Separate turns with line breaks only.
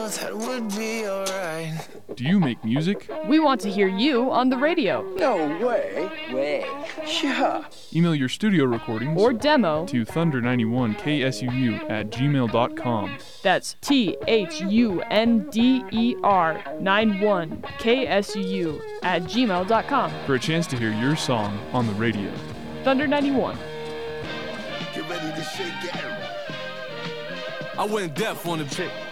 know that would be alright.
Do you make music?
We want to hear you on the radio.
No way. Yeah.
Email your studio recordings
Or demo
to thunder91ksuu@gmail.com.
That's THUNDER91KSUU@gmail.com.
for a chance to hear your song on the radio.
Thunder 91.
Get ready to shake it.
I went deaf on the chick.